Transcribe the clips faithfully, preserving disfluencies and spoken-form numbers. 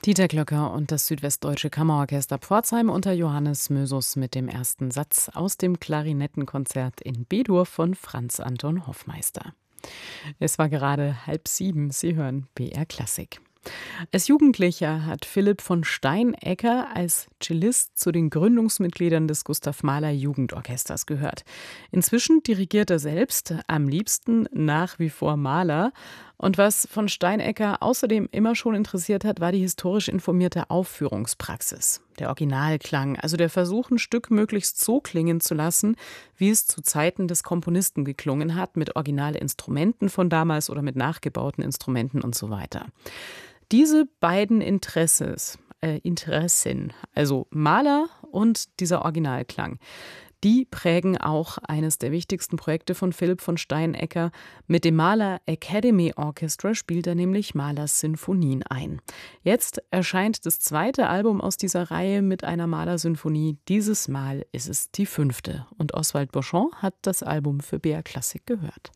Dieter Glöcker und das Südwestdeutsche Kammerorchester Pforzheim unter Johannes Mösus mit dem ersten Satz aus dem Klarinettenkonzert in B-Dur von Franz Anton Hoffmeister. Es war gerade halb sieben. Sie hören B R Klassik. Als Jugendlicher hat Philipp von Steinecker als Cellist zu den Gründungsmitgliedern des Gustav Mahler Jugendorchesters gehört. Inzwischen dirigiert er selbst, am liebsten nach wie vor Mahler. Und was von Steinecker außerdem immer schon interessiert hat, war die historisch informierte Aufführungspraxis. Der Originalklang, also der Versuch, ein Stück möglichst so klingen zu lassen, wie es zu Zeiten des Komponisten geklungen hat, mit Originalinstrumenten von damals oder mit nachgebauten Instrumenten und so weiter. Diese beiden Interesses, äh, Interessen, also Mahler und dieser Originalklang, die prägen auch eines der wichtigsten Projekte von Philipp von Steinecker. Mit dem Mahler Academy Orchestra spielt er nämlich Mahlers Sinfonien ein. Jetzt erscheint das zweite Album aus dieser Reihe mit einer Mahler-Sinfonie. Dieses Mal ist es die fünfte. Und Oswald Boschon hat das Album für B R Klassik gehört.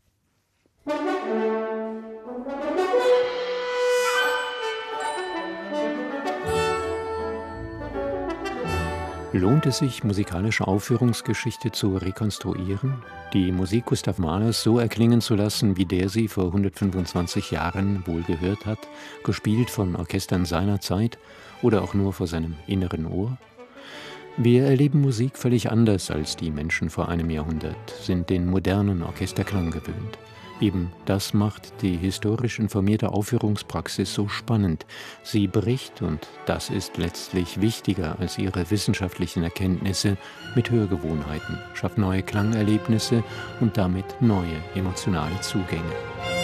Lohnt es sich, musikalische Aufführungsgeschichte zu rekonstruieren? Die Musik Gustav Mahlers so erklingen zu lassen, wie der sie vor hundertfünfundzwanzig Jahren wohl gehört hat, gespielt von Orchestern seiner Zeit oder auch nur vor seinem inneren Ohr? Wir erleben Musik völlig anders als die Menschen vor einem Jahrhundert, sind den modernen Orchesterklang gewöhnt. Eben das macht die historisch informierte Aufführungspraxis so spannend. Sie bricht, und das ist letztlich wichtiger als ihre wissenschaftlichen Erkenntnisse, mit Hörgewohnheiten, schafft neue Klangerlebnisse und damit neue emotionale Zugänge.